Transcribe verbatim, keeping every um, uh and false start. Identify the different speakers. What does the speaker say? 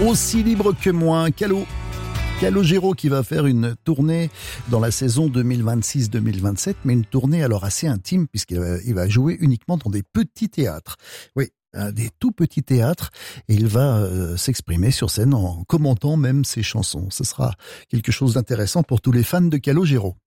Speaker 1: Aussi libre que moi, Calo. Calogero qui va faire une tournée dans la saison deux mille vingt-six deux mille vingt-sept, mais une tournée alors assez intime puisqu'il va, il va jouer uniquement dans des petits théâtres. Oui, des tout petits théâtres, et il va euh, s'exprimer sur scène en commentant même ses chansons. Ce sera quelque chose d'intéressant pour tous les fans de Calogero.